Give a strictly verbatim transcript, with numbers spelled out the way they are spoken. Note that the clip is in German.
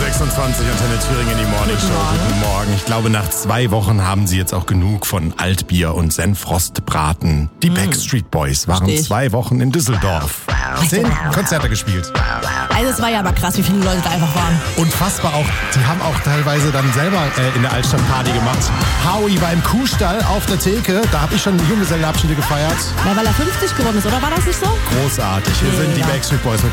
sechsundzwanzig, Antenne Thüringen, die Morning Show. Guten Morgen. Ich glaube, nach zwei Wochen haben sie jetzt auch genug von Altbier und Senfrostbraten. Die Backstreet Boys waren Versteh ich. zwei Wochen in Düsseldorf. Zehn Konzerte gespielt. Also es war ja aber krass, wie viele Leute da einfach waren. Unfassbar auch. Die haben auch teilweise dann selber äh, in der Altstadt Party gemacht. Howie war im Kuhstall auf der Theke. Da habe ich schon Junggesellenabschiede gefeiert. Ja, weil er fünfzig geworden ist, oder war das nicht so? Großartig. Hier Mega. sind die Backstreet Boys.